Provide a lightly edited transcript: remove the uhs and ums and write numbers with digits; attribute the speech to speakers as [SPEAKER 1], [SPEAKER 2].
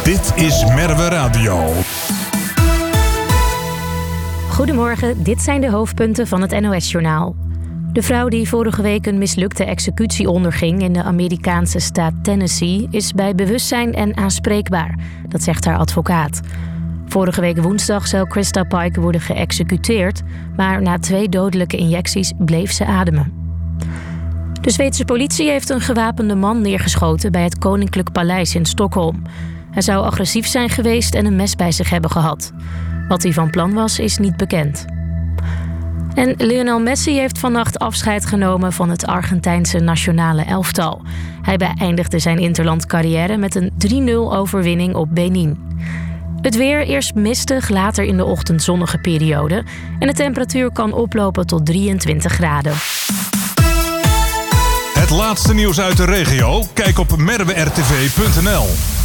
[SPEAKER 1] Dit is Merwe Radio.
[SPEAKER 2] Goedemorgen, dit zijn de hoofdpunten van het NOS-journaal. De vrouw die vorige week een mislukte executie onderging in de Amerikaanse staat Tennessee is bij bewustzijn en aanspreekbaar. Dat zegt haar advocaat. Vorige week woensdag zou Krista Pike worden geëxecuteerd, maar na 2 dodelijke injecties bleef ze ademen. De Zweedse politie heeft een gewapende man neergeschoten bij het Koninklijk Paleis in Stockholm. Hij zou agressief zijn geweest en een mes bij zich hebben gehad. Wat hij van plan was, is niet bekend. En Lionel Messi heeft vannacht afscheid genomen van het Argentijnse nationale elftal. Hij beëindigde zijn interlandcarrière met een 3-0 overwinning op Benin. Het weer, eerst mistig, later in de ochtend zonnige periode. En de temperatuur kan oplopen tot 23 graden.
[SPEAKER 1] Het laatste nieuws uit de regio? Kijk op merwertv.nl.